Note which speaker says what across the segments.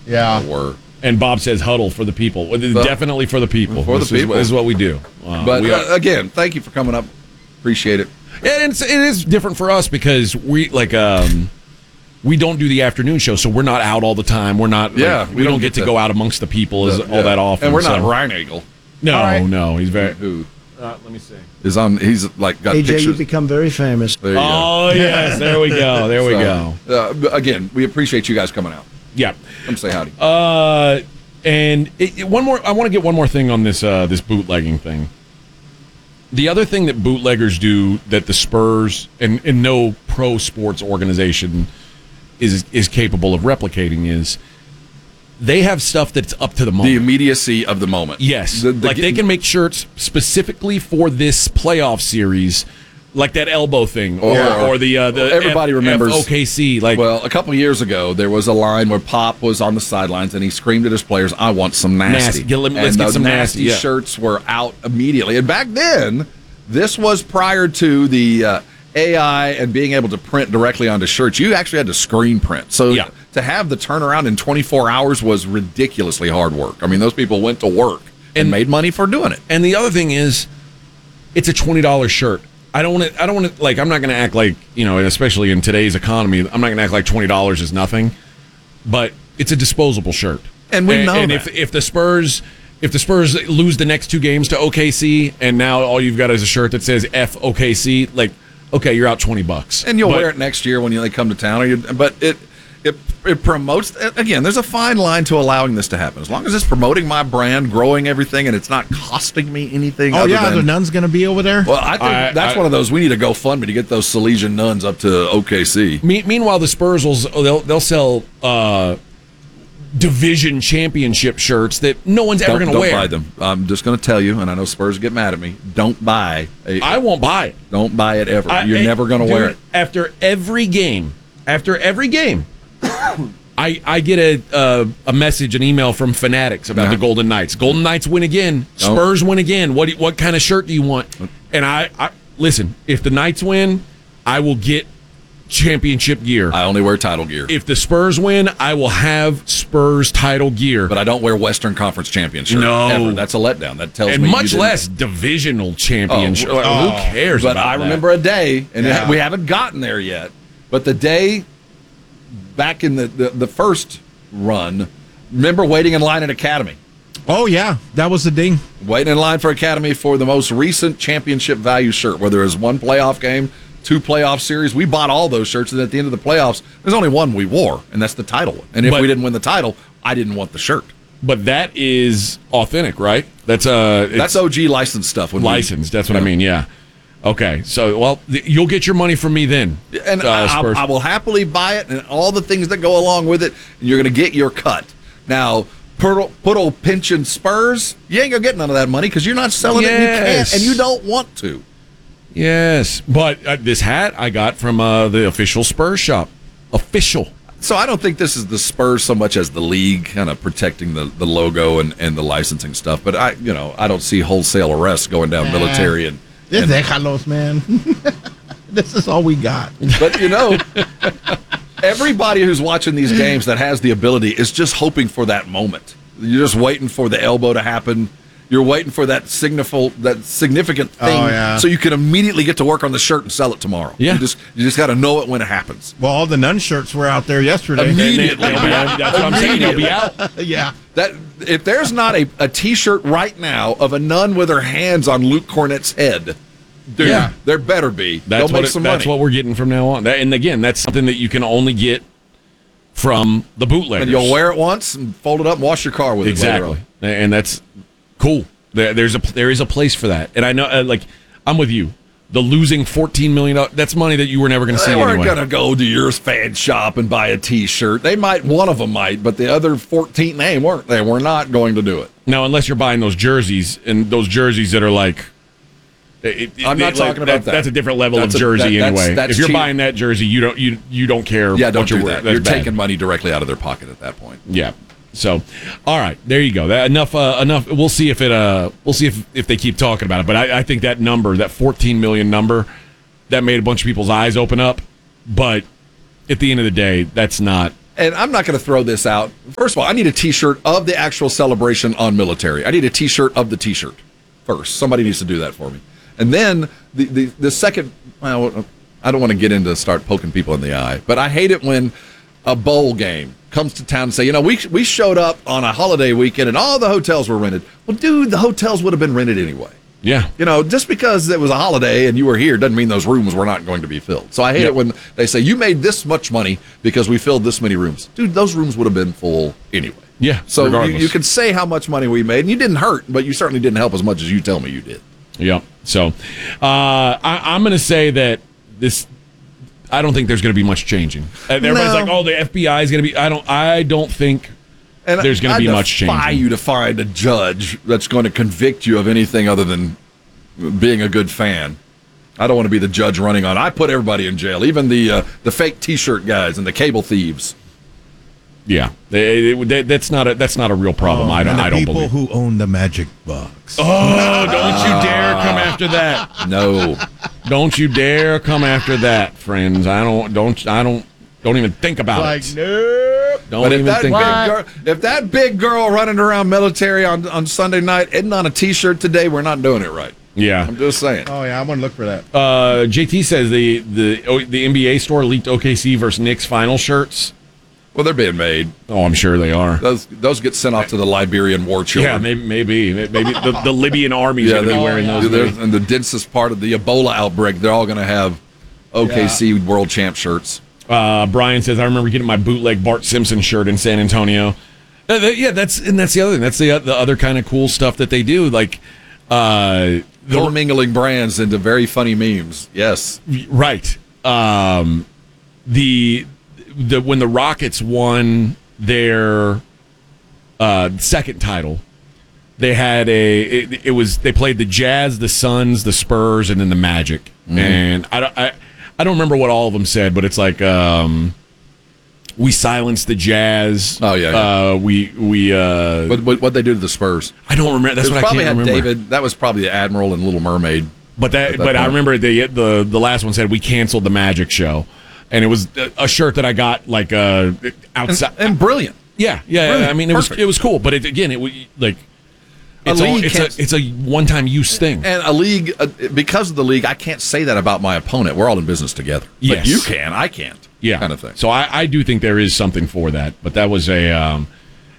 Speaker 1: Yeah.
Speaker 2: Were.
Speaker 3: And Bob says huddle for the people. Definitely for the people.
Speaker 2: For the people.
Speaker 3: This is what we do.
Speaker 2: But again, thank you for coming up. Appreciate it.
Speaker 3: And it is different for us because we we don't do the afternoon show, so we're not out all the time. We're not. We don't get to go out amongst the people all that often.
Speaker 2: And we're not Ryan Eagle.
Speaker 3: No, he's very.
Speaker 2: Who?
Speaker 3: Let me see.
Speaker 2: Is on? He's like got
Speaker 4: AJ,
Speaker 2: pictures.
Speaker 4: you become very famous.
Speaker 2: There you
Speaker 3: go. Yes, there we go. There we go.
Speaker 2: Again, we appreciate you guys coming out.
Speaker 3: Yeah.
Speaker 2: Come say howdy.
Speaker 3: And one more. I want to get one more thing on this this bootlegging thing. The other thing that bootleggers do that the Spurs and no pro sports organization is capable of replicating is they have stuff that's up to the moment.
Speaker 2: The immediacy of the moment.
Speaker 3: Yes. They can make shirts specifically for this playoff series, like that elbow thing, or the
Speaker 2: everybody remembers
Speaker 3: OKC.
Speaker 2: Well, a couple years ago, there was a line where Pop was on the sidelines and he screamed at his players, "I want some nasty."
Speaker 3: Let's get some nasty
Speaker 2: shirts were out immediately. And back then, this was prior to the AI and being able to print directly onto shirts. You actually had to screen print. So to have the turnaround in 24 hours was ridiculously hard work. I mean, those people went to work and made money for doing it.
Speaker 3: And the other thing is, it's a $20 shirt. I don't want to, like, I'm not going to act like, especially in today's economy, I'm not going to act like $20 is nothing, but it's a disposable shirt.
Speaker 2: And we know
Speaker 3: and
Speaker 2: that.
Speaker 3: if the Spurs lose the next two games to OKC and now all you've got is a shirt that says F OKC, like, okay, you're out $20.
Speaker 2: And you'll wear it next year when they come to town. But it promotes, again, there's a fine line to allowing this to happen. As long as it's promoting my brand, growing everything, and it's not costing me anything.
Speaker 1: The nuns going to be over there?
Speaker 2: Well, I think that's one of those, we need to GoFundMe to get those Salesian nuns up to OKC.
Speaker 3: Meanwhile, the Spurs, they'll sell division championship shirts that no one's ever going to wear.
Speaker 2: Don't buy them. I'm just going to tell you, and I know Spurs get mad at me, don't buy.
Speaker 3: I won't buy it.
Speaker 2: Don't buy it ever. You're never going to wear it.
Speaker 3: After every game, I get a message, an email from Fanatics about the Golden Knights. Golden Knights win again. Spurs win again. What kind of shirt do you want? And I listen, if the Knights win, I will get championship gear.
Speaker 2: I only wear title gear.
Speaker 3: If the Spurs win, I will have Spurs title gear.
Speaker 2: But I don't wear Western Conference championship.
Speaker 3: No.
Speaker 2: Ever. That's a letdown. That tells me.
Speaker 3: And much less divisional championship. Who cares
Speaker 2: but
Speaker 3: about that?
Speaker 2: I remember a day, and we haven't gotten there yet, but the day back in the first run, remember waiting in line at Academy?
Speaker 1: Oh, yeah. That was the ding.
Speaker 2: Waiting in line for Academy for the most recent championship value shirt, whether it was one playoff game, 2 playoff series. We bought all those shirts, and at the end of the playoffs, there's only one we wore, and that's the title one. And if we didn't win the title, I didn't want the shirt.
Speaker 3: But that is authentic, right? That's
Speaker 2: OG licensed stuff.
Speaker 3: Licensed, that's what I mean, yeah. Okay, so, you'll get your money from me then.
Speaker 2: And I will happily buy it and all the things that go along with it, and you're going to get your cut. Now, put old pension Spurs, you ain't going to get none of that money because you're not selling it and you can't, and you don't want to.
Speaker 3: Yes, but this hat I got from the official Spurs shop. Official.
Speaker 2: So I don't think this is the Spurs so much as the league kind of protecting the logo and the licensing stuff. But I don't see wholesale arrests going down military and
Speaker 1: Déjalos, man. This is all we got.
Speaker 2: But everybody who's watching these games that has the ability is just hoping for that moment. You're just waiting for the elbow to happen. You're waiting for that significant thing, so you can immediately get to work on the shirt and sell it tomorrow.
Speaker 3: Yeah.
Speaker 2: You just got to know it when it happens.
Speaker 1: Well, all the nun shirts were out there yesterday.
Speaker 2: Immediately.
Speaker 3: That's what I'm saying. They'll be out.
Speaker 1: Yeah.
Speaker 2: That if there's not a T-shirt right now of a nun with her hands on Luke Cornett's head, dude, there better be. They'll make some money.
Speaker 3: That's what we're getting from now on. And again, that's something that you can only get from the bootleggers.
Speaker 2: And you'll wear it once and fold it up and wash your car with it.
Speaker 3: Exactly. And that's cool. There is a place for that. And I know, I'm with you. The losing $14 million, that's money that you were never going to see anyway.
Speaker 2: They weren't going to go to your fan shop and buy a T-shirt. One of them might, but the other 14, they weren't. They were not going to do it.
Speaker 3: Now, unless you're buying those jerseys, and those jerseys that are like...
Speaker 2: I'm not talking about that.
Speaker 3: That's a different level of jersey anyway. If you're buying that jersey, you don't care
Speaker 2: don't do that. You're
Speaker 3: bad.
Speaker 2: taking money directly out of their pocket at that point.
Speaker 3: Yeah. So, all right, there you go. Enough. We'll see if if they keep talking about it. But I think that number, that 14 million number, that made a bunch of people's eyes open up. But at the end of the day, that's not
Speaker 2: And I'm not going to throw this out. First of all, I need a T-shirt of the actual celebration on military. I need a T-shirt of the T-shirt first. Somebody needs to do that for me. And then the second, well, I don't want to get into start poking people in the eye, but I hate it when a bowl game comes to town and say, we showed up on a holiday weekend and all the hotels were rented. Well, dude, the hotels would have been rented anyway.
Speaker 3: Yeah.
Speaker 2: Just because it was a holiday and you were here doesn't mean those rooms were not going to be filled. So I hate it when they say, you made this much money because we filled this many rooms. Dude, those rooms would have been full anyway.
Speaker 3: Yeah.
Speaker 2: So you can say how much money we made, and you didn't hurt, but you certainly didn't help as much as you tell me you did.
Speaker 3: Yeah. So I'm going to say that I don't think there's going to be much changing. Everybody's like, oh, the FBI is going to be. I don't think there's going to be much changing. I defy
Speaker 2: you to find a judge that's going to convict you of anything other than being a good fan. I don't want to be the judge running on. I put everybody in jail, even the fake T-shirt guys and the cable thieves.
Speaker 3: Yeah, that's not a real problem. I don't believe.
Speaker 1: People who own the magic box.
Speaker 3: Oh, don't you dare come after that.
Speaker 2: No,
Speaker 3: don't you dare come after that, friends. I don't even think about it.
Speaker 1: Nope.
Speaker 3: Don't even think about it.
Speaker 2: If that big girl running around military on Sunday night isn't on a T-shirt today, we're not doing it right.
Speaker 3: Yeah,
Speaker 2: I'm just saying.
Speaker 1: Oh yeah, I'm gonna look for that.
Speaker 3: JT says the NBA store leaked OKC versus Knicks final shirts.
Speaker 2: Well, they're being made.
Speaker 3: Oh, I'm sure they are.
Speaker 2: Those get sent off to the Liberian war children.
Speaker 3: Yeah, maybe the Libyan army is going to be wearing those.
Speaker 2: And the densest part of the Ebola outbreak, they're all going to have OKC World Champ shirts.
Speaker 3: Brian says, I remember getting my bootleg Bart Simpson shirt in San Antonio. That's the other thing. That's the other kind of cool stuff that they do. Like
Speaker 2: commingling brands into very funny memes. Yes,
Speaker 3: right. When the Rockets won their second title, they had they played the Jazz, the Suns, the Spurs, and then the Magic. Mm-hmm. And I don't remember what all of them said, but it's like we silenced the Jazz.
Speaker 2: Oh yeah. What they do to the Spurs?
Speaker 3: I don't remember. That's what I can't remember.
Speaker 2: David. That was probably the Admiral and Little Mermaid.
Speaker 3: But I remember the last one said we canceled the Magic show. And it was a shirt that I got like outside
Speaker 2: and brilliant.
Speaker 3: Yeah. Brilliant. I mean, it was cool, but it was like it's a one-time use thing.
Speaker 2: And a league because of the league, I can't say that about my opponent. We're all in business together.
Speaker 3: Yes.
Speaker 2: But you can, I can't.
Speaker 3: Yeah,
Speaker 2: kind of thing.
Speaker 3: So I do think there is something for that, but that was I'm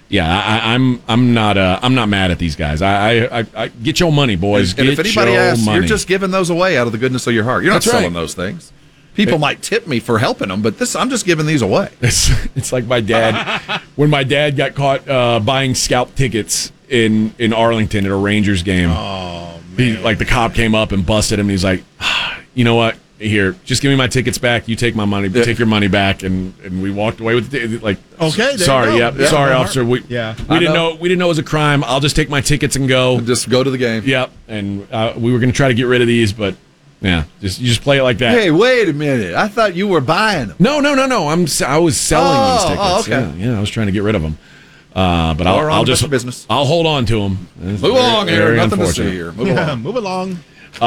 Speaker 3: not mad at these guys. I get your money, boys.
Speaker 2: And if anybody asks, you're just giving those away out of the goodness of your heart. You're not selling those things. People might tip me for helping them, but I'm just giving these away.
Speaker 3: It's like my dad. When my dad got caught buying scalp tickets in Arlington at a Rangers game.
Speaker 1: Oh, man.
Speaker 3: The cop came up and busted him, and he's like, you know what? Here, just give me my tickets back. You take my money, take your money back, and we walked away with it.
Speaker 1: Okay,
Speaker 3: sorry, sorry, officer. We didn't know it was a crime. I'll just take my tickets and go.
Speaker 2: Just go to the game.
Speaker 3: Yep, and we were going to try to get rid of these, but. Yeah, you just play it like that.
Speaker 2: Hey, wait a minute! I thought you were buying them.
Speaker 3: No. I was selling these tickets.
Speaker 2: Oh, okay.
Speaker 3: Yeah, I was trying to get rid of them. But I'll just
Speaker 2: business.
Speaker 3: I'll hold on to them.
Speaker 2: Move along here. Nothing to see here.
Speaker 1: Move along.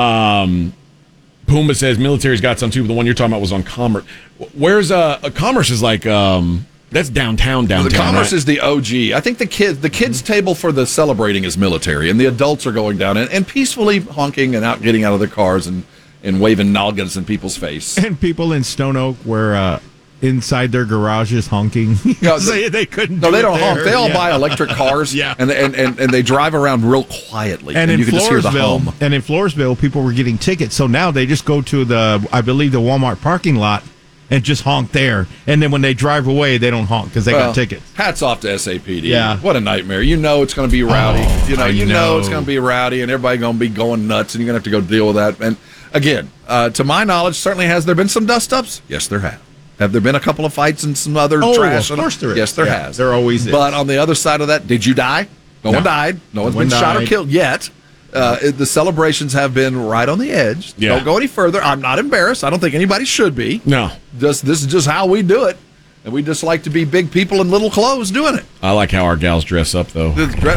Speaker 3: Pumba says military's got some too, but the one you're talking about was on Commerce. Where's Commerce is like that's downtown.
Speaker 2: The Commerce
Speaker 3: right?
Speaker 2: is the OG. I think the kids table for the celebrating is military, and the adults are going down and peacefully honking and getting out of their cars and waving noggins in people's face.
Speaker 1: And people in Stone Oak were inside their garages honking. They couldn't.
Speaker 2: No, they don't honk. They all buy electric cars.
Speaker 1: Yeah.
Speaker 2: and they drive around real quietly, and you can just hear the hum.
Speaker 1: And in Floresville, people were getting tickets, so now they just go to the Walmart parking lot and just honk there. And then when they drive away, they don't honk because they got tickets.
Speaker 2: Hats off to SAPD.
Speaker 1: Yeah.
Speaker 2: What a nightmare. You know it's going to be rowdy.
Speaker 1: You
Speaker 2: know it's going to be rowdy, and everybody going to be going nuts, and you're going to have to go deal with that. And again, to my knowledge, certainly has there been some dust-ups? Yes, there have. Have there been a couple of fights and some other trash?
Speaker 1: Of course there is.
Speaker 2: Yes, there has.
Speaker 1: There always is.
Speaker 2: But on the other side of that, did you die? No one died. No one's been shot or killed yet. The celebrations have been right on the edge.
Speaker 3: Yeah.
Speaker 2: Don't go any further. I'm not embarrassed. I don't think anybody should be.
Speaker 3: No.
Speaker 2: This is just how we do it. And we just like to be big people in little clothes doing it.
Speaker 3: I like how our gals dress up, though.
Speaker 2: We just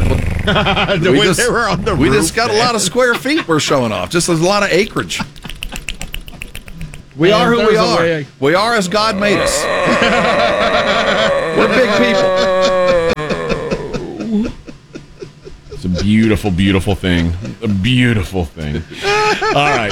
Speaker 2: got a lot of square feet we're showing off. Just a lot of acreage. We are who we are. We are as God made us. We're big people.
Speaker 3: It's a beautiful, beautiful thing. A beautiful thing. All right.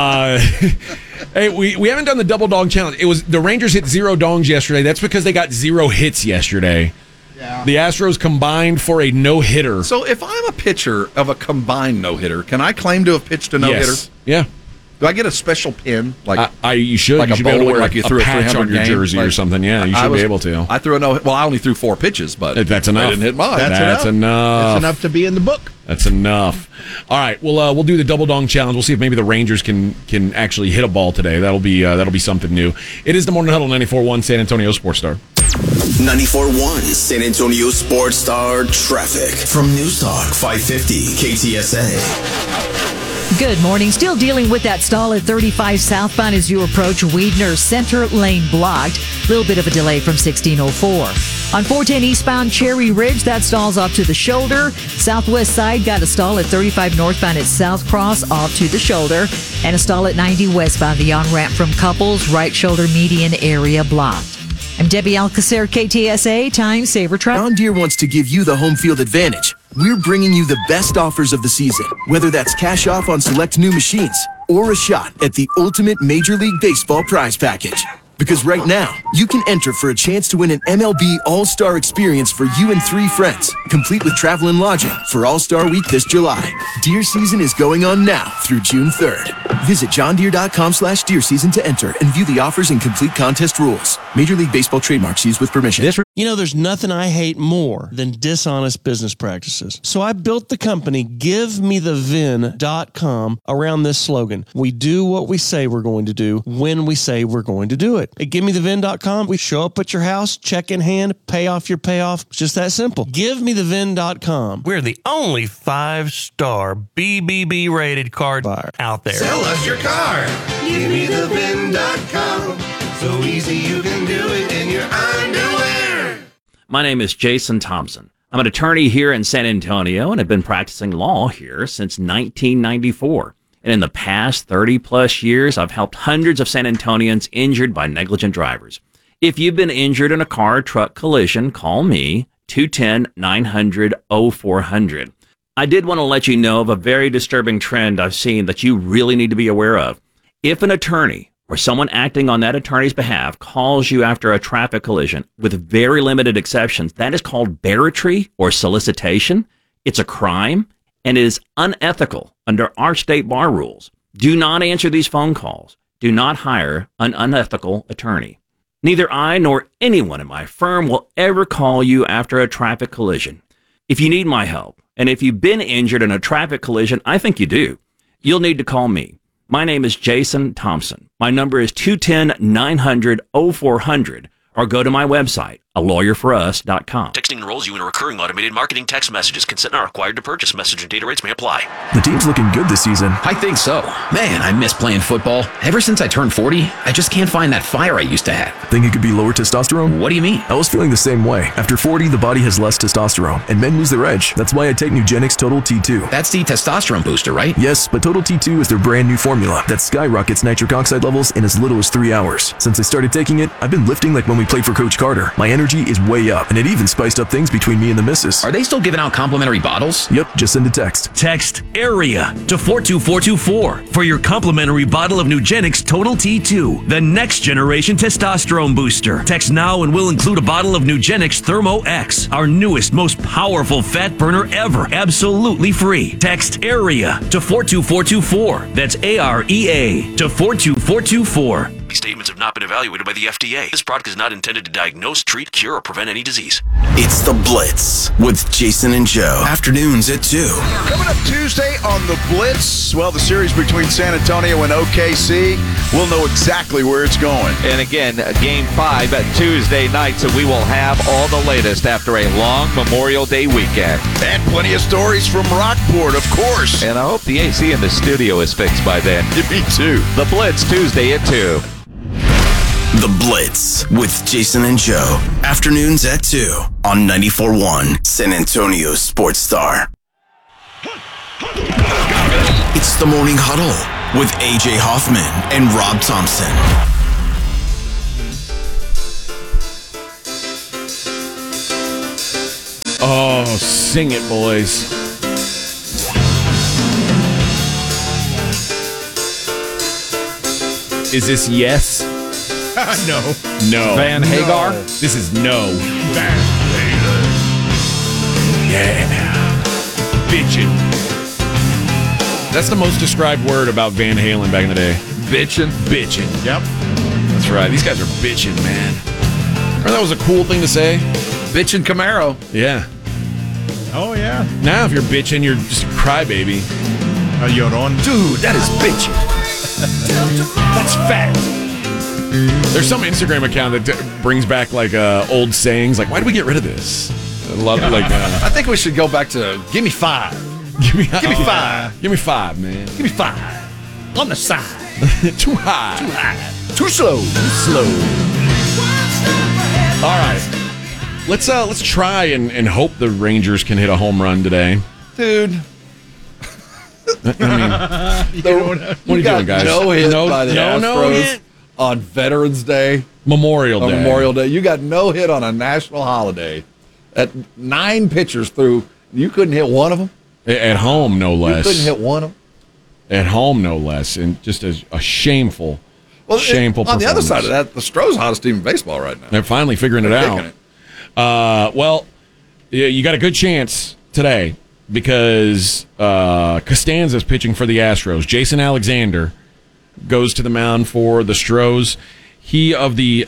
Speaker 3: Hey, we haven't done the double dong challenge. It was the Rangers hit 0 dongs yesterday. That's because they got 0 hits yesterday. Yeah. The Astros combined for a no-hitter.
Speaker 2: So if I'm a pitcher of a combined no-hitter, can I claim to have pitched a no-hitter?
Speaker 3: Yes. Yeah.
Speaker 2: Do I get a special pin?
Speaker 3: You should.
Speaker 2: Like
Speaker 3: you should be able to wear
Speaker 2: like you threw
Speaker 3: a patch on your
Speaker 2: game?
Speaker 3: jersey or something. Yeah, you should be able to.
Speaker 2: I threw a no. Well, I only threw 4 pitches, but
Speaker 3: that's enough.
Speaker 2: I didn't hit mine.
Speaker 1: That's enough. That's enough to be in the book.
Speaker 3: That's enough. All right, we'll do the double dong challenge. We'll see if maybe the Rangers can actually hit a ball today. That'll be something new. It is the Morning Huddle 94.1 San Antonio Sports Star.
Speaker 4: 94.1 San Antonio Sports Star traffic from News Talk 550 KTSA.
Speaker 5: Good morning. Still dealing with that stall at 35 southbound as you approach Weidner Center lane blocked. A little bit of a delay from 1604. On 410 eastbound Cherry Ridge, that stall's off to the shoulder. Southwest side got a stall at 35 northbound at South Cross off to the shoulder. And a stall at 90 westbound, the on-ramp from Couples, right shoulder median area blocked. I'm Debbie Alcacer, KTSA, Time Saver Traffic.
Speaker 6: John Deere wants to give you the home field advantage. We're bringing you the best offers of the season, whether that's cash off on select new machines or a shot at the ultimate Major League Baseball prize package. Because right now, you can enter for a chance to win an MLB All-Star experience for you and 3 friends, complete with travel and lodging for All-Star Week this July. Deer season is going on now through June 3rd. Visit johndeere.com/deer season to enter and view the offers and complete contest rules. Major League Baseball trademarks used with permission.
Speaker 7: You know, there's nothing I hate more than dishonest business practices. So I built the company GiveMeTheVin.com around this slogan. We do what we say we're going to do when we say we're going to do it. At GiveMeTheVin.com, we show up at your house, check in hand, pay off your payoff. It's just that simple. GiveMeTheVin.com.
Speaker 8: We're the only 5-star BBB rated card buyer out there.
Speaker 9: Sell us your car. GiveMeTheVin.com. So easy you can do it in your underwear.
Speaker 10: My name is Jason Thompson. I'm an attorney here in San Antonio and have been practicing law here since 1994. And in the past 30 plus years, I've helped hundreds of San Antonians injured by negligent drivers. If you've been injured in a car-truck collision, call me, 210-900-0400. I did want to let you know of a very disturbing trend I've seen that you really need to be aware of. If an attorney or someone acting on that attorney's behalf calls you after a traffic collision, with very limited exceptions, that is called barratry or solicitation. It's a crime and is unethical under our state bar rules. Do not answer these phone calls. Do not hire an unethical attorney. Neither I nor anyone in my firm will ever call you after a traffic collision. If you need my help, and if you've been injured in a traffic collision, I think you do, you'll need to call me. My name is Jason Thompson. My number is 210-900-0400, or go to my website, alawyerforus.com.
Speaker 11: Texting enrolls you in a recurring automated marketing text messages. Consent not required to purchase. Message and data rates may apply.
Speaker 12: The team's looking good this season.
Speaker 13: I think so. Man, I miss playing football. Ever since I turned 40, I just can't find that fire I used to have.
Speaker 12: Think it could be lower testosterone?
Speaker 13: What do you mean?
Speaker 12: I was feeling the same way. After 40, the body has less testosterone, and men lose their edge. That's why I take Nugenix Total T2.
Speaker 13: That's the testosterone booster, right?
Speaker 12: Yes, but Total T2 is their brand new formula that skyrockets nitric oxide levels in as little as 3 hours. Since I started taking it, I've been lifting like when we played for Coach Carter. My energy is way up, and it even spiced up things between me and the missus.
Speaker 13: Are they still giving out complimentary bottles?
Speaker 12: Yep, just send a text.
Speaker 14: Text AREA to 42424 for your complimentary bottle of Nugenix Total T2, the next generation testosterone booster. Text now and we'll include a bottle of Nugenix Thermo X, our newest, most powerful fat burner ever, absolutely free. Text AREA to 42424. That's AREA to 42424.
Speaker 11: These statements have not been evaluated by the FDA. This product is not intended to diagnose, treat, cure, or prevent any disease.
Speaker 4: It's The Blitz with Jason and Joe. Afternoons at 2.
Speaker 15: Coming up Tuesday on The Blitz, well, the series between San Antonio and OKC, we'll know exactly where it's going.
Speaker 16: And again, Game 5 at Tuesday night, so we will have all the latest after a long Memorial Day weekend.
Speaker 15: And plenty of stories from Rockport, of course.
Speaker 16: And I hope the AC in the studio is fixed by then.
Speaker 15: Me too.
Speaker 16: The Blitz, Tuesday at 2.
Speaker 4: The Blitz with Jason and Joe. Afternoons at 2 on 94.1 San Antonio Sports Star. It's the Morning Huddle with AJ Hoffman and Rob Thompson.
Speaker 3: Oh, sing it, boys. Is this yes?
Speaker 1: No.
Speaker 3: No.
Speaker 16: Van Hagar?
Speaker 3: No. This is no.
Speaker 1: Van Halen.
Speaker 3: Yeah. Bitchin'. That's the most described word about Van Halen back in the day.
Speaker 2: Bitchin'.
Speaker 3: Bitchin'.
Speaker 1: Yep.
Speaker 3: That's right. These guys are bitchin', man. Remember that was a cool thing to say?
Speaker 2: Bitchin' Camaro.
Speaker 3: Yeah.
Speaker 1: Oh, yeah.
Speaker 3: Now if you're bitchin', you're just a crybaby.
Speaker 1: Llorón.
Speaker 3: Dude, that is bitchin'. That's fat. There's some Instagram account that brings back like old sayings. Like, why did we get rid of this? A lot of like.
Speaker 2: I think we should go back to give me 5.
Speaker 3: Give me
Speaker 2: 5.
Speaker 3: Give me 5, man.
Speaker 2: Give me 5. On the side.
Speaker 3: Too high.
Speaker 2: Too high. Too slow.
Speaker 3: Too slow. All right. Let's try and hope the Rangers can hit a home run today.
Speaker 2: Dude.
Speaker 3: I mean, what are you doing, guys?
Speaker 2: No hit by the Astros
Speaker 3: hit
Speaker 2: on Veterans Day.
Speaker 3: Memorial Day.
Speaker 2: You got no hit on a national holiday. At 9 pitchers through, you couldn't hit one of them?
Speaker 3: At home, no less.
Speaker 2: You couldn't hit one of them?
Speaker 3: At home, no less. And just a shameful performance.
Speaker 2: On the other side of that, the Stros hottest team in baseball right now.
Speaker 3: They're finally figuring it out. Well, you got a good chance today because Costanza's pitching for the Astros. Jason Alexander goes to the mound for the Stros. He of the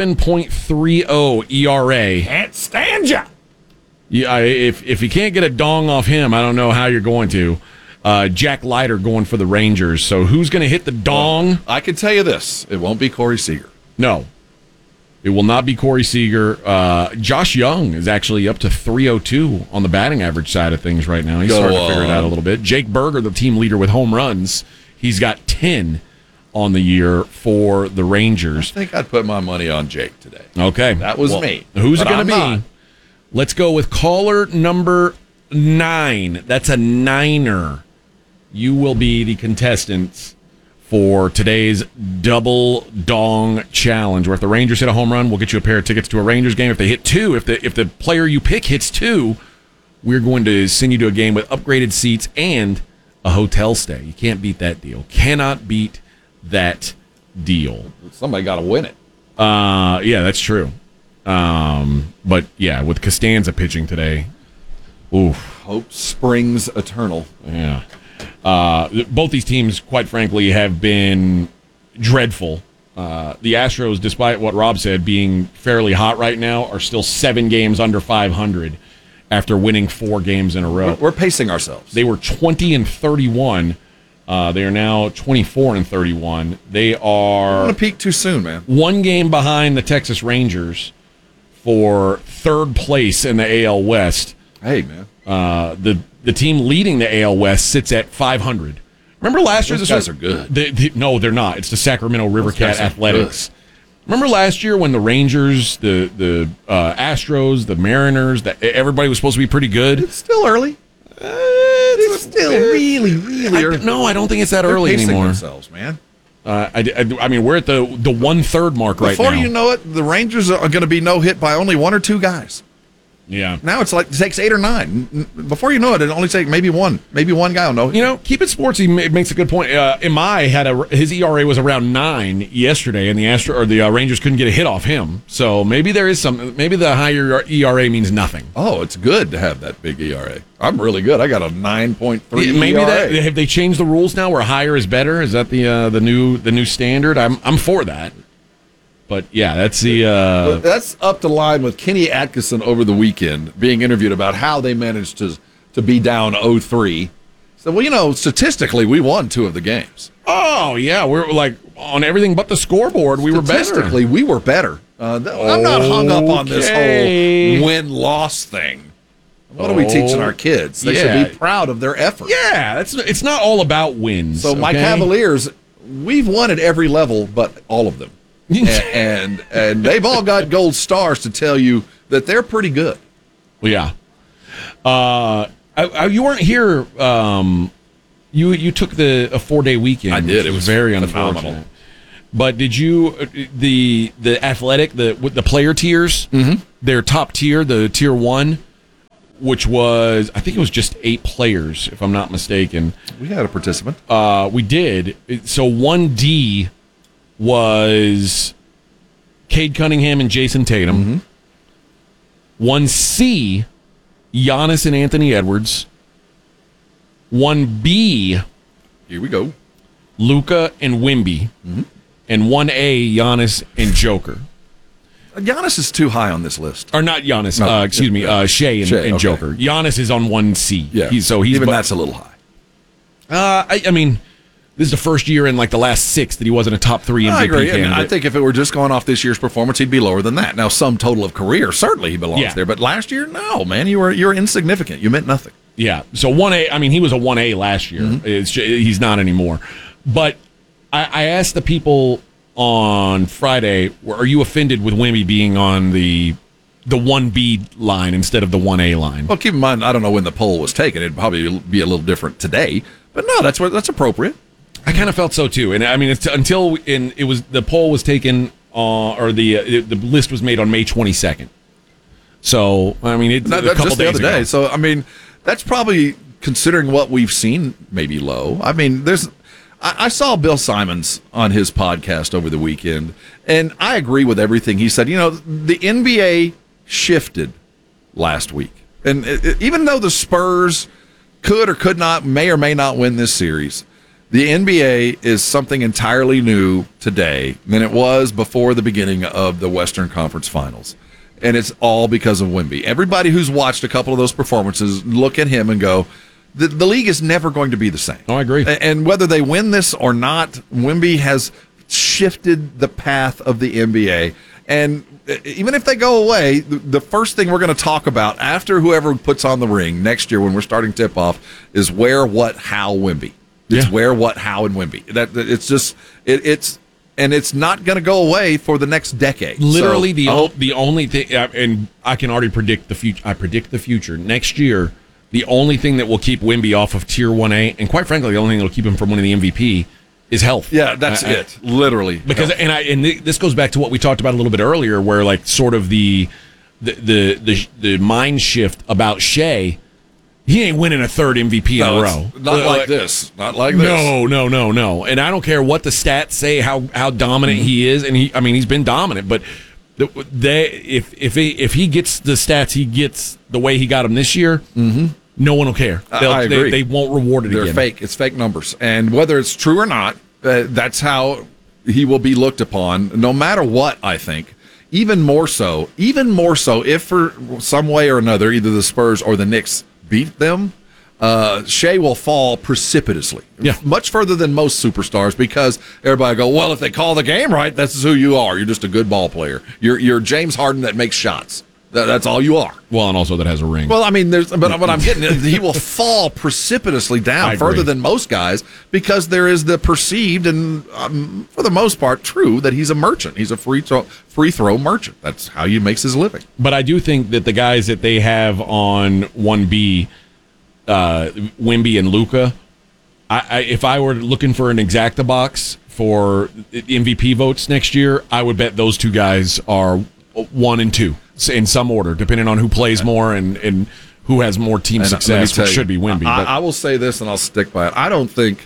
Speaker 3: 7.30 ERA.
Speaker 2: Can't stand ya.
Speaker 3: Yeah, if you can't get a dong off him, I don't know how you're going to. Jack Leiter going for the Rangers. So who's going to hit the dong?
Speaker 2: Well, I can tell you this. It won't be Corey Seager.
Speaker 3: No. It will not be Corey Seager. Josh Young is actually up to 302 on the batting average side of things right now. He's starting to figure it out a little bit. Jake Berger, the team leader with home runs, he's got 10 on the year for the Rangers.
Speaker 2: I think I'd put my money on Jake today.
Speaker 3: Okay.
Speaker 2: That was me.
Speaker 3: Who's it going to be?
Speaker 2: Not.
Speaker 3: Let's go with caller number 9. That's a 9er. You will be the contestants for today's double dong challenge, where if the Rangers hit a home run, we'll get you a pair of tickets to a Rangers game. If they hit 2, if the player you pick hits 2, we're going to send you to a game with upgraded seats and a hotel stay. You can't beat that deal. Cannot beat that deal.
Speaker 2: Somebody got to win it.
Speaker 3: Yeah, that's true. But yeah, with Costanza pitching today, oof.
Speaker 2: Hope springs eternal.
Speaker 3: Yeah. Both these teams, quite frankly, have been dreadful. The Astros, despite what Rob said, being fairly hot right now, are still 7 games under 500 after winning 4 games in a row.
Speaker 2: We're pacing ourselves.
Speaker 3: They were 20-31. They are now 24-31. They are.
Speaker 2: I don't want to peak too soon, man.
Speaker 3: 1 game behind the Texas Rangers for 3rd place in the AL West.
Speaker 2: Hey, man.
Speaker 3: The team leading the AL West sits at 500. Remember last year?
Speaker 2: Those guys are good.
Speaker 3: No, they're not. It's the Sacramento River Cat Athletics. Remember last year when the Rangers, the Astros, the Mariners, everybody was supposed to be pretty good?
Speaker 2: It's still early. It's still really early.
Speaker 3: No, I don't think it's that early anymore.
Speaker 2: Themselves, man.
Speaker 3: I mean, we're at the 1/3 mark right now.
Speaker 2: Before you know it, the Rangers are going to be no hit by only 1 or 2 guys.
Speaker 3: Yeah.
Speaker 2: Now it's like it takes 8 or 9. Before you know it, it only takes maybe one guy will know.
Speaker 3: You know, Keep It Sportsy makes a good point. Imai had his ERA was around 9 yesterday, and the Rangers couldn't get a hit off him. So maybe there is some. Maybe the higher ERA means nothing.
Speaker 2: Oh, it's good to have that big ERA. I'm really good. I got a 9.3.
Speaker 3: Maybe
Speaker 2: ERA.
Speaker 3: have they changed the rules now where higher is better? Is that the new standard? I'm for that. But yeah, that's
Speaker 2: that's up to line with Kenny Atkinson over the weekend being interviewed about how they managed to be down 0-3. So, well, statistically, we won 2 of the games.
Speaker 3: Oh yeah, we're like on everything but the scoreboard. We were better.
Speaker 2: Statistically, we were better. I'm not hung up on this whole win-loss thing. What are we teaching our kids? They should be proud of their effort.
Speaker 3: Yeah, it's not all about wins.
Speaker 2: So my Cavaliers, we've won at every level, but all of them. and they've all got gold stars to tell you that they're pretty good.
Speaker 3: Well, yeah. You weren't here. You took a 4-day weekend.
Speaker 2: I did. It was
Speaker 3: very
Speaker 2: phenomenal.
Speaker 3: unfortunate. But did you the athletic the player tiers?
Speaker 2: Mm-hmm.
Speaker 3: Their top tier, the tier 1. which was, I think it was just 8 players, if I'm not mistaken.
Speaker 2: We had a participant.
Speaker 3: We did. So 1D was Cade Cunningham and Jason Tatum. 1C, Giannis and Anthony Edwards. 1B,
Speaker 2: here we go,
Speaker 3: Luka and Wemby. And 1A, Giannis and Joker.
Speaker 2: Giannis is too high on this list.
Speaker 3: Or not Giannis,
Speaker 2: No,
Speaker 3: excuse me, Shea and
Speaker 2: okay.
Speaker 3: Joker. Giannis is on 1C.
Speaker 2: Yeah,
Speaker 3: He's
Speaker 2: even that's a little high.
Speaker 3: I mean, this is the first year in like the last 6 that he wasn't a top 3 MVP
Speaker 2: I agree.
Speaker 3: candidate.
Speaker 2: And I think if it were just going off this year's performance, he'd be lower than that. Now, sum total of career, certainly he belongs there. But last year, no, man, you're insignificant. You meant nothing.
Speaker 3: Yeah. So 1A, I mean, he was a 1A last year. He's not anymore. But I asked the people on Friday, are you offended with Wemby being on the 1B line instead of the 1A line?
Speaker 2: Well, keep in mind, I don't know when the poll was taken. It'd probably be a little different today. But no, that's appropriate.
Speaker 3: I kind of felt so too, and I mean, the poll was taken, or the list was made on May 22nd. So I mean, it's a couple
Speaker 2: just the
Speaker 3: days
Speaker 2: other
Speaker 3: ago.
Speaker 2: day. So I mean, that's probably, considering what we've seen, maybe low. I mean, I saw Bill Simons on his podcast over the weekend, and I agree with everything he said. You know, the NBA shifted last week, and even though the Spurs could or could not, may or may not win this series, the NBA is something entirely new today than it was before the beginning of the Western Conference Finals. And it's all because of Wemby. Everybody who's watched a couple of those performances look at him and go, the league is never going to be the same.
Speaker 3: Oh, I agree.
Speaker 2: And whether they win this or not, Wemby has shifted the path of the NBA. And even if they go away, the first thing we're going to talk about after whoever puts on the ring next year when we're starting tip-off is where, what, how Wemby. It's where, what, how, and Wemby. And it's not going to go away for the next decade.
Speaker 3: Literally, the only thing, and I can already predict the future. I predict the future. Next year, the only thing that will keep Wemby off of Tier 1A, and quite frankly, the only thing that will keep him from winning the MVP, is health.
Speaker 2: Yeah, that's it. Literally,
Speaker 3: because this goes back to what we talked about a little bit earlier, where like sort of the mind shift about Shea. He ain't winning a third MVP in a row.
Speaker 2: Not like this. Not like this.
Speaker 3: No. And I don't care what the stats say, how dominant he is, and he's been dominant. But if he gets the stats he gets the way he got them this year, no one will care.
Speaker 2: I agree.
Speaker 3: They won't reward it again.
Speaker 2: They're fake. It's fake numbers, and whether it's true or not, that's how he will be looked upon, no matter what. I think. Even more so, if for some way or another, either the Spurs or the Knicks beat them, Shea will fall precipitously.
Speaker 3: Yeah.
Speaker 2: Much further than most superstars, because everybody go, well, if they call the game right, that's who you are. You're just a good ball player. You're James Harden that makes shots. That's all you are.
Speaker 3: Well, and also that has a ring.
Speaker 2: Well, I mean, but what I'm getting is he will fall precipitously down further than most guys, because there is the perceived and, for the most part, true that he's a merchant. He's a free throw merchant. That's how he makes his living.
Speaker 3: But I do think that the guys that they have on 1B, Wemby and Luka, if I were looking for an exacta box for MVP votes next year, I would bet those two guys are 1 and 2 in some order, depending on who plays more and who has more team success, which should be Wemby.
Speaker 2: I will say this, and I'll stick by it. I don't think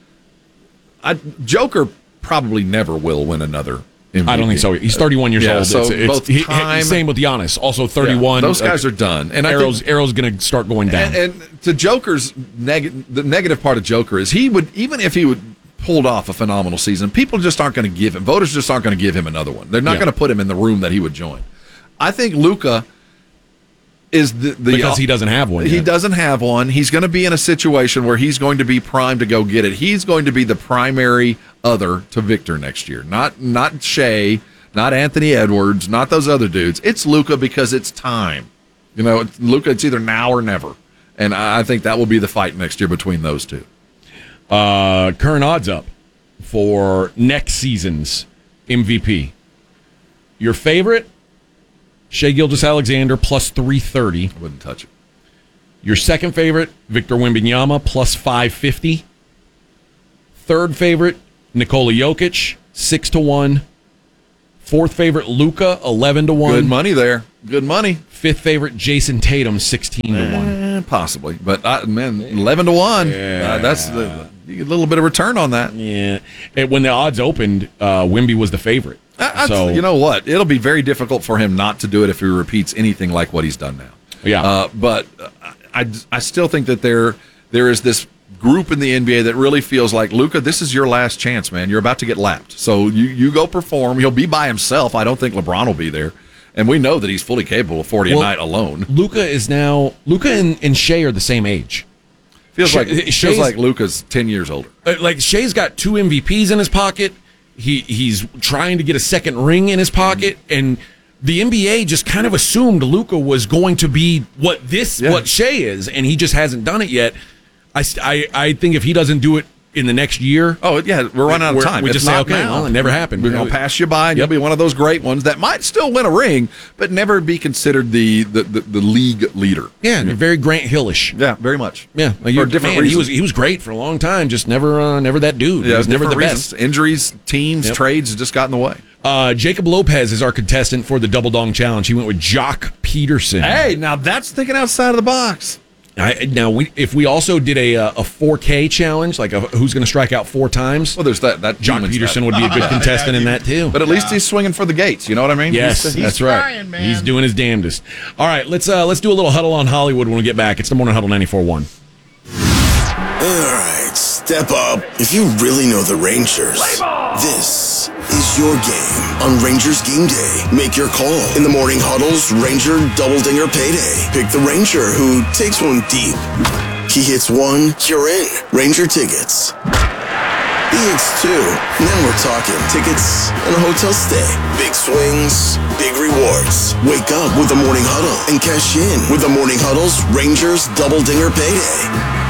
Speaker 2: Joker probably never will win another MVP.
Speaker 3: I don't think so. He's 31 years old.
Speaker 2: So
Speaker 3: same with Giannis, also 31.
Speaker 2: Those guys are done. And
Speaker 3: Arrow's going to start going down.
Speaker 2: And to Joker's the negative part of Joker is he would, even if he would pulled off a phenomenal season, people just aren't going to give him. Voters just aren't going to give him another one. They're not going to put him in the room that he would join. I think Luka is
Speaker 3: because he doesn't have one.
Speaker 2: He doesn't have one. He's going to be in a situation where he's going to be primed to go get it. He's going to be the primary other to Victor next year. Not Shea, not Anthony Edwards, not those other dudes. It's Luka, because it's time. You know, Luka, it's either now or never. And I think that will be the fight next year between those two.
Speaker 3: Current odds up for next season's MVP. Your favorite? Shea Gilgeous-Alexander plus 330.
Speaker 2: I wouldn't touch it.
Speaker 3: Your second favorite, Victor Wembanyama plus 550. Third favorite, Nikola Jokic 6-1. Fourth favorite, Luka, 11-1.
Speaker 2: Good money there. Good money.
Speaker 3: Fifth favorite, Jason Tatum, 16-1.
Speaker 2: Possibly, but 11-1.
Speaker 3: Yeah.
Speaker 2: You get a little bit of return on that.
Speaker 3: Yeah. And when the odds opened, Wemby was the favorite. So
Speaker 2: you know what? It'll be very difficult for him not to do it if he repeats anything like what he's done now.
Speaker 3: Yeah.
Speaker 2: But I still think that there is this group in the NBA that really feels like, Luka, this is your last chance, man. You're about to get lapped. So you go perform. He'll be by himself. I don't think LeBron will be there. And we know that he's fully capable of 40 a night alone.
Speaker 3: Luka and Shea are the same age.
Speaker 2: Feels like Luka's 10 years older.
Speaker 3: Like Shea's got 2 MVPs in his pocket. He's trying to get a second ring in his pocket, and the NBA just kind of assumed Luka was going to be what Shea is, and he just hasn't done it yet. I think if he doesn't do it in the next year,
Speaker 2: we're running out of time.
Speaker 3: We just say, okay, well, it never happened.
Speaker 2: We're going to pass you by, and you'll be one of those great ones that might still win a ring, but never be considered the league leader.
Speaker 3: Yeah, very Grant Hillish.
Speaker 2: Yeah, very much.
Speaker 3: Yeah,
Speaker 2: for different reasons.
Speaker 3: He was great for a long time, just never that dude.
Speaker 2: Yeah,
Speaker 3: he was never the best.
Speaker 2: Injuries, teams, trades just got in the way.
Speaker 3: Jacob Lopez is our contestant for the Double Dong Challenge. He went with Jock Peterson.
Speaker 2: Hey, now that's thinking outside of the box.
Speaker 3: If we also did a 4K challenge, like who's going to strike out 4 times,
Speaker 2: well, there's that
Speaker 3: Jock Peterson would be a good contestant in that too.
Speaker 2: But at least he's swinging for the gates. You know what I mean?
Speaker 3: Yes,
Speaker 2: he's
Speaker 3: right.
Speaker 2: trying, man.
Speaker 3: He's doing his damnedest. All right, let's do a little huddle on Hollywood when we get back. It's the Morning Huddle 94.1.
Speaker 4: All right, step up. If you really know the Rangers, this is your game on Rangers Game Day. Make your call in the Morning Huddle's Ranger Double Dinger Payday. Pick the Ranger who takes one deep. He hits one, you're in. Ranger tickets. He hits 2, and then we're talking tickets and a hotel stay. Big swings, big rewards. Wake up with the Morning Huddle and cash in with the Morning Huddle's Rangers Double Dinger Payday.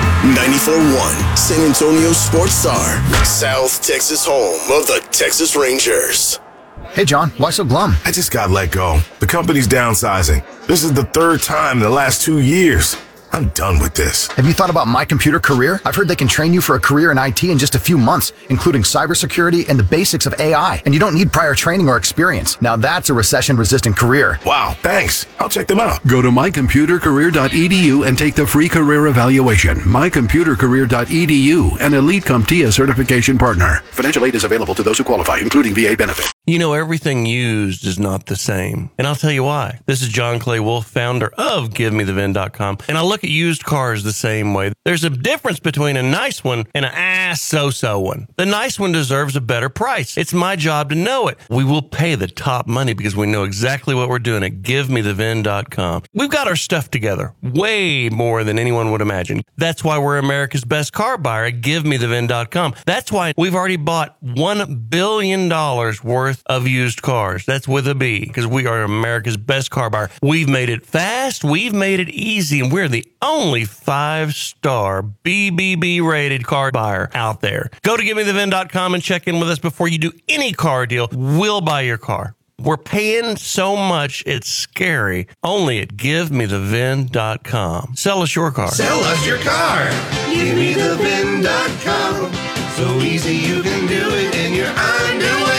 Speaker 4: 94.1 San Antonio Sports Star, South Texas home of the Texas Rangers.
Speaker 17: Hey, John, why so glum? I just got let go. The company's downsizing. This is the 3rd time in the last 2 years. I'm done with this. Have you thought about My Computer Career? I've heard they can train you for a career in IT in just a few months, including cybersecurity and the basics of AI. And you don't need prior training or experience. Now that's a recession-resistant career. Wow, thanks. I'll check them out.
Speaker 18: Go to mycomputercareer.edu and take the free career evaluation. Mycomputercareer.edu, an Elite CompTIA certification partner. Financial aid is available to those who qualify, including VA benefit.
Speaker 8: You know, everything used is not the same. And I'll tell you why. This is John Clay Wolf, founder of GiveMeTheVin.com. And I look at used cars the same way. There's a difference between a nice one and an so-so one. The nice one deserves a better price. It's my job to know it. We will pay the top money because we know exactly what we're doing at GiveMeTheVin.com. We've got our stuff together way more than anyone would imagine. That's why we're America's best car buyer at GiveMeTheVin.com. That's why we've already bought $1 billion worth of used cars. That's with a B, because we are America's best car buyer. We've made it fast, we've made it easy, and we're the only 5-star BBB rated car buyer out there. Go to GiveMeTheVin.com and check in with us before you do any car deal. We'll buy your car. We're paying so much, it's scary. Only at GiveMeTheVin.com. Sell us your car.
Speaker 9: Sell us your car. GiveMeTheVin.com. So easy you can do it in your underwear.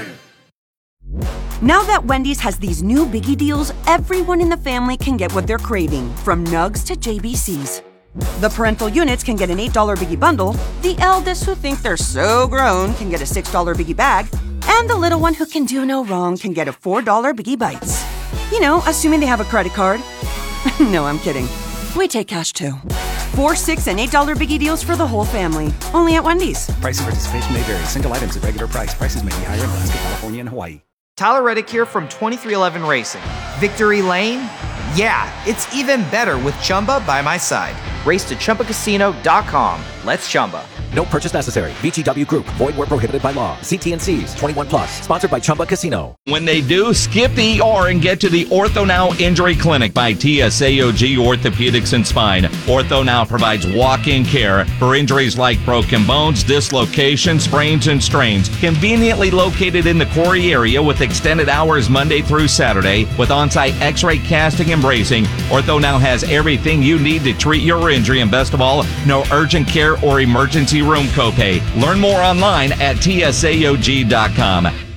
Speaker 19: Now that Wendy's has these new biggie deals, everyone in the family can get what they're craving, from nugs to JBCs. The parental units can get an $8 biggie bundle, the eldest who think they're so grown can get a $6 biggie bag, and the little one who can do no wrong can get a $4 biggie bites. You know, assuming they have a credit card. No, I'm kidding. We take cash too. 4, 6, and $8 biggie deals for the whole family. Only at Wendy's.
Speaker 20: Price and participation may vary. Single items at regular price. Prices may be higher in Alaska, California, and Hawaii.
Speaker 21: Tyler Reddick here from 2311 Racing. Victory Lane? Yeah, it's even better with Chumba by my side. Race to ChumbaCasino.com. Let's Chumba.
Speaker 22: No purchase necessary. VGW Group. Void where prohibited by law. See T&Cs. 21 plus. Sponsored by Chumba Casino.
Speaker 16: When they do, skip the ER and get to the Ortho Now Injury Clinic by TSAOG Orthopedics and Spine. Ortho Now provides walk-in care for injuries like broken bones, dislocations, sprains, and strains. Conveniently located in the Quarry area with extended hours Monday through Saturday with on-site x-ray casting and bracing. Ortho Now has everything you need to treat your injury, and best of all, no urgent care or emergency room copay. Learn more online at TSAOG.com.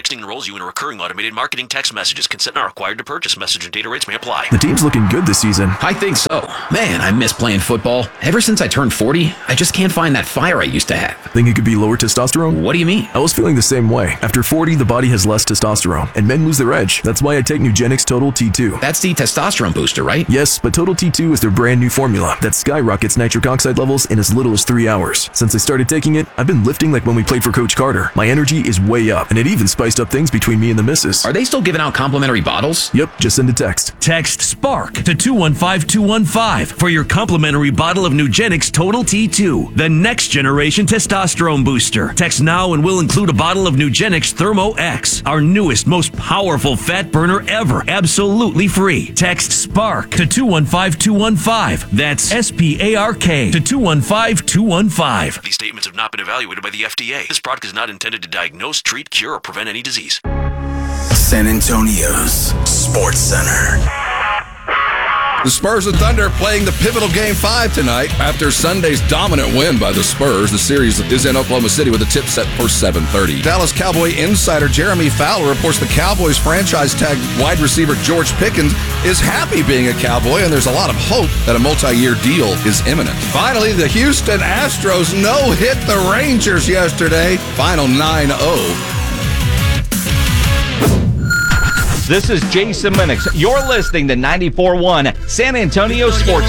Speaker 11: Texting enrolls you in a recurring automated marketing text messages. Consent not required to purchase. Message and data rates may apply.
Speaker 12: The team's looking good this season.
Speaker 13: I think so. Man, I miss playing football. Ever since I turned 40, I just can't find that fire I used to have.
Speaker 12: Think it could be lower testosterone?
Speaker 13: What do you mean?
Speaker 12: I was feeling the same way. After 40, the body has less testosterone, and men lose their edge. That's why I take Nugenix Total T2.
Speaker 13: That's the testosterone booster, right?
Speaker 12: Yes, but Total T2 is their brand new formula that skyrockets nitric oxide levels in as little as 3 hours. Since I started taking it, I've been lifting like when we played for Coach Carter. My energy is way up, and it even spiced up things between me and the missus.
Speaker 13: Are they still giving out complimentary bottles?
Speaker 12: Yep, just send a text.
Speaker 14: Text SPARK to 215-215 for your complimentary bottle of Nugenix Total T2, the next generation testosterone booster. Text now and we'll include a bottle of Nugenix Thermo X, our newest, most powerful fat burner ever, absolutely free. Text SPARK to 215-215. That's SPARK to 215-215.
Speaker 11: These statements have not been evaluated by the FDA. This product is not intended to diagnose, treat, cure, or prevent any disease.
Speaker 4: San Antonio's Sports Center.
Speaker 2: The Spurs and Thunder playing the pivotal Game 5 tonight. After Sunday's dominant win by the Spurs, the series is in Oklahoma City with a tip set for 7:30. Dallas Cowboy insider Jeremy Fowler reports the Cowboys franchise tag wide receiver George Pickens is happy being a Cowboy, and there's a lot of hope that a multi-year deal is imminent. Finally, the Houston Astros no-hit the Rangers yesterday. Final 9-0.
Speaker 16: This is Jason Minix. You're listening to 94.1 San Antonio Sports.